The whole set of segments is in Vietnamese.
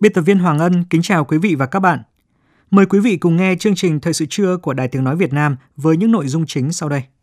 Biên tập viên Hoàng Ân kính chào quý vị và các bạn. Mời quý vị cùng nghe chương trình Thời sự trưa của Đài Tiếng nói Việt Nam với những nội dung chính sau đây.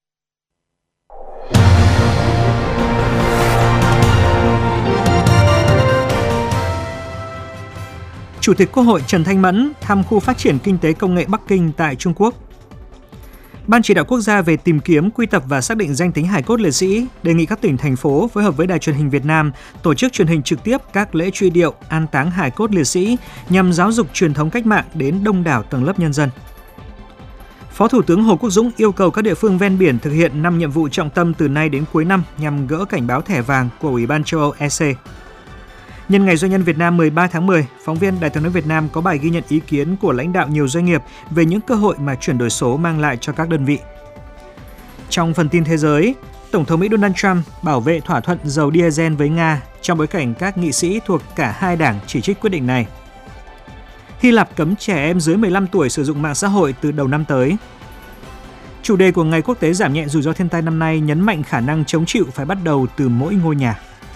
Chủ tịch Quốc hội Trần Thanh Mẫn thăm khu phát triển kinh tế công nghệ Bắc Kinh tại Trung Quốc. Ban Chỉ đạo Quốc gia về tìm kiếm, quy tập và xác định danh tính hài cốt liệt sĩ đề nghị các tỉnh, thành phố phối hợp với Đài Truyền hình Việt Nam tổ chức truyền hình trực tiếp các lễ truy điệu, an táng hài cốt liệt sĩ nhằm giáo dục truyền thống cách mạng đến đông đảo tầng lớp nhân dân. Phó Thủ tướng Hồ Quốc Dũng yêu cầu các địa phương ven biển thực hiện 5 nhiệm vụ trọng tâm từ nay đến cuối năm nhằm gỡ cảnh báo thẻ vàng của Ủy ban châu Âu EC. Nhân ngày Doanh nhân Việt Nam 13 tháng 10, phóng viên Đài Tiếng nói Việt Nam có bài ghi nhận ý kiến của lãnh đạo nhiều doanh nghiệp về những cơ hội mà chuyển đổi số mang lại cho các đơn vị. Trong phần tin thế giới, Tổng thống Mỹ Donald Trump bảo vệ thỏa thuận dầu diesel với Nga trong bối cảnh các nghị sĩ thuộc cả hai đảng chỉ trích quyết định này. Hy Lạp cấm trẻ em dưới 15 tuổi sử dụng mạng xã hội từ đầu năm tới. Chủ đề của Ngày Quốc tế giảm nhẹ rủi ro thiên tai năm nay nhấn mạnh khả năng chống chịu phải bắt đầu từ mỗi ngôi nhà.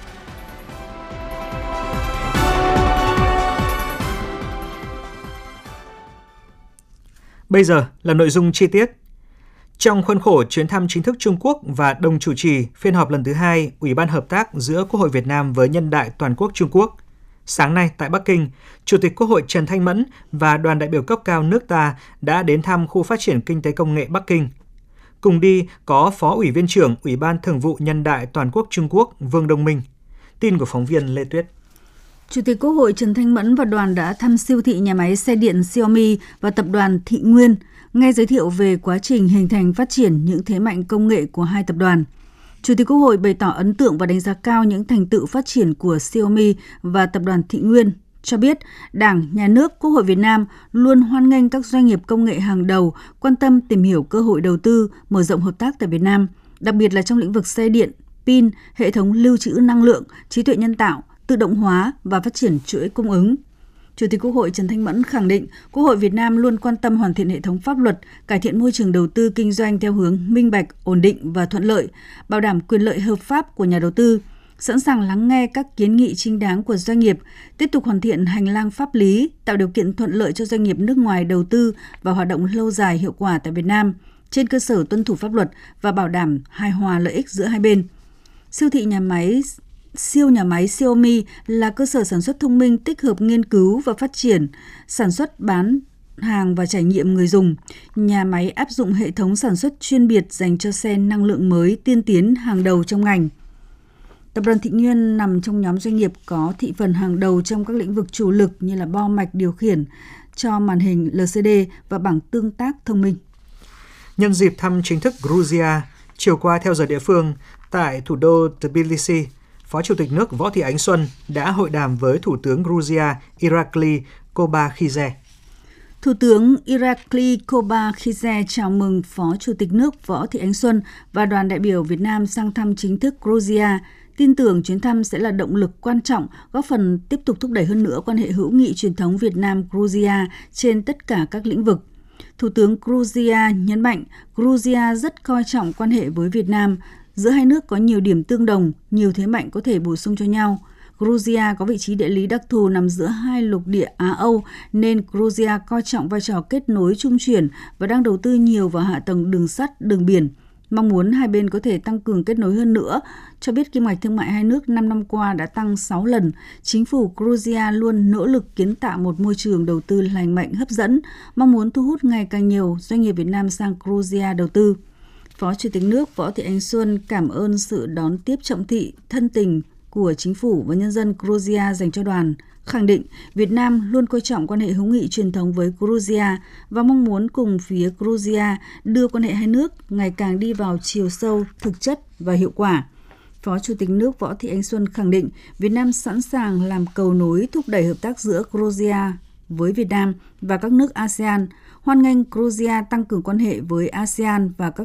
Bây giờ là nội dung chi tiết. Trong khuôn khổ chuyến thăm chính thức Trung Quốc và đồng chủ trì phiên họp lần thứ 2 Ủy ban Hợp tác giữa Quốc hội Việt Nam với Nhân đại Toàn quốc Trung Quốc, sáng nay tại Bắc Kinh, Chủ tịch Quốc hội Trần Thanh Mẫn và đoàn đại biểu cấp cao nước ta đã đến thăm khu phát triển kinh tế công nghệ Bắc Kinh. Cùng đi có Phó Ủy viên trưởng Ủy ban Thường vụ Nhân đại Toàn quốc Trung Quốc Vương Đông Minh. Tin của phóng viên Lê Tuyết. Chủ tịch Quốc hội Trần Thanh Mẫn và đoàn đã thăm siêu thị nhà máy xe điện Xiaomi và tập đoàn Thị Nguyên, nghe giới thiệu về quá trình hình thành phát triển những thế mạnh công nghệ của hai tập đoàn. Chủ tịch Quốc hội bày tỏ ấn tượng và đánh giá cao những thành tựu phát triển của Xiaomi và tập đoàn Thị Nguyên, cho biết Đảng, Nhà nước, Quốc hội Việt Nam luôn hoan nghênh các doanh nghiệp công nghệ hàng đầu quan tâm tìm hiểu cơ hội đầu tư, mở rộng hợp tác tại Việt Nam, đặc biệt là trong lĩnh vực xe điện, pin, hệ thống lưu trữ năng lượng, trí tuệ nhân tạo, tự động hóa và phát triển chuỗi cung ứng. Chủ tịch Quốc hội Trần Thanh Mẫn khẳng định Quốc hội Việt Nam luôn quan tâm hoàn thiện hệ thống pháp luật, cải thiện môi trường đầu tư kinh doanh theo hướng minh bạch, ổn định và thuận lợi, bảo đảm quyền lợi hợp pháp của nhà đầu tư, sẵn sàng lắng nghe các kiến nghị chính đáng của doanh nghiệp, tiếp tục hoàn thiện hành lang pháp lý, tạo điều kiện thuận lợi cho doanh nghiệp nước ngoài đầu tư và hoạt động lâu dài hiệu quả tại Việt Nam, trên cơ sở tuân thủ pháp luật và bảo đảm hài hòa lợi ích giữa hai bên. Siêu nhà máy Xiaomi là cơ sở sản xuất thông minh tích hợp nghiên cứu và phát triển, sản xuất bán hàng và trải nghiệm người dùng. Nhà máy áp dụng hệ thống sản xuất chuyên biệt dành cho xe năng lượng mới tiên tiến hàng đầu trong ngành. Tập đoàn Thị Nguyên nằm trong nhóm doanh nghiệp có thị phần hàng đầu trong các lĩnh vực chủ lực như là bo mạch điều khiển cho màn hình LCD và bảng tương tác thông minh. Nhân dịp thăm chính thức Georgia, chiều qua theo giờ địa phương, tại thủ đô Tbilisi, Phó Chủ tịch nước Võ Thị Ánh Xuân đã hội đàm với Thủ tướng Georgia Irakli Kobakhidze. Thủ tướng Irakli Kobakhidze chào mừng Phó Chủ tịch nước Võ Thị Ánh Xuân và đoàn đại biểu Việt Nam sang thăm chính thức Georgia. Tin tưởng chuyến thăm sẽ là động lực quan trọng góp phần tiếp tục thúc đẩy hơn nữa quan hệ hữu nghị truyền thống Việt Nam-Georgia trên tất cả các lĩnh vực. Thủ tướng Georgia nhấn mạnh Georgia rất coi trọng quan hệ với Việt Nam. Giữa hai nước có nhiều điểm tương đồng, nhiều thế mạnh có thể bổ sung cho nhau. Georgia có vị trí địa lý đặc thù nằm giữa hai lục địa Á-Âu nên Georgia coi trọng vai trò kết nối trung chuyển và đang đầu tư nhiều vào hạ tầng đường sắt, đường biển. Mong muốn hai bên có thể tăng cường kết nối hơn nữa, cho biết kim ngạch thương mại hai nước 5 năm qua đã tăng 6 lần. Chính phủ Georgia luôn nỗ lực kiến tạo một môi trường đầu tư lành mạnh hấp dẫn, mong muốn thu hút ngày càng nhiều doanh nghiệp Việt Nam sang Georgia đầu tư. Phó Chủ tịch nước Võ Thị Ánh Xuân cảm ơn sự đón tiếp trọng thị, thân tình của chính phủ và nhân dân Georgia dành cho đoàn, khẳng định Việt Nam luôn coi trọng quan hệ hữu nghị truyền thống với Georgia và mong muốn cùng phía Georgia đưa quan hệ hai nước ngày càng đi vào chiều sâu, thực chất và hiệu quả. Phó Chủ tịch nước Võ Thị Ánh Xuân khẳng định Việt Nam sẵn sàng làm cầu nối thúc đẩy hợp tác giữa Georgia với Việt Nam và các nước ASEAN, hoan nghênh Georgia tăng cường quan hệ với ASEAN và các